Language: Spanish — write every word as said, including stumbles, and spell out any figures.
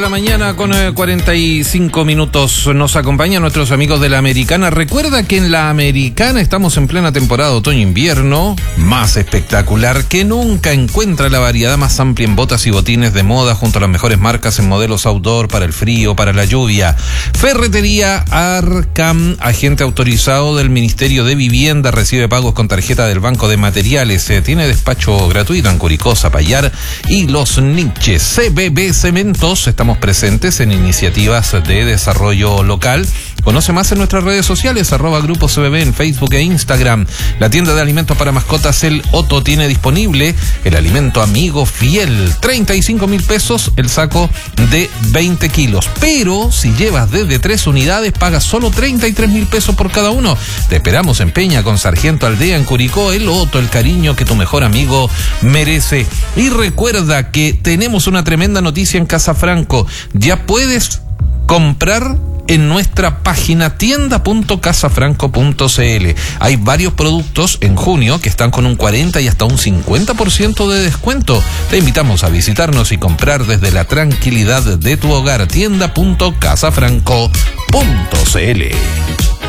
La mañana con eh, cuarenta y cinco minutos nos acompañan nuestros amigos de La Americana. Recuerda que en La Americana estamos en plena temporada otoño-invierno, más espectacular que nunca. Encuentra la variedad más amplia en botas y botines de moda junto a las mejores marcas en modelos outdoor para el frío, para la lluvia. Ferretería Arcam, agente autorizado del Ministerio de Vivienda, recibe pagos con tarjeta del Banco de Materiales. Eh, tiene despacho gratuito en Curicó, Zapallar y Los Niches. C B B Cementos, estamos presentes en iniciativas de desarrollo local. Conoce más en nuestras redes sociales, arroba Grupo C B B en Facebook e Instagram. La tienda de alimentos para mascotas El Otto tiene disponible el alimento amigo fiel, treinta y cinco mil pesos el saco de veinte kilos. Pero si llevas desde tres unidades, pagas solo treinta y tres mil pesos por cada uno. Te esperamos en Peña con Sargento Aldea en Curicó. El Otto, el cariño que tu mejor amigo merece. Y recuerda que tenemos una tremenda noticia en Casa Franco. Ya puedes comprar en nuestra página tienda punto casa franco punto c l. Hay varios productos en junio que están con un cuarenta y hasta un cincuenta por ciento de descuento. Te invitamos a visitarnos y comprar desde la tranquilidad de tu hogar. tienda punto casa franco punto c l.